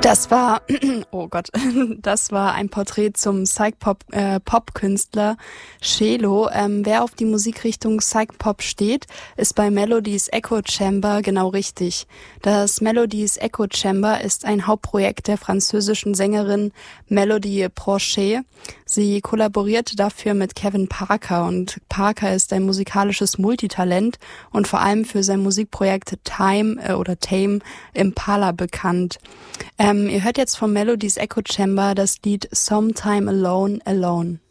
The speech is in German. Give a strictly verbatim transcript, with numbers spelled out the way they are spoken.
Das war, oh Gott, das war ein Porträt zum Psych-Pop-Künstler äh, Shelo. Ähm, wer auf die Musikrichtung Psych-Pop steht, ist bei Melodies Echo Chamber genau richtig. Das Melodies Echo Chamber ist ein Hauptprojekt der französischen Sängerin Melody Proche. Sie kollaboriert dafür mit Kevin Parker und Parker ist ein musikalisches Multitalent und vor allem für sein Musikprojekt Time äh, oder Tame Impala bekannt. Ähm, ihr hört jetzt von Melodies Echo Chamber das Lied Sometime Alone, Alone.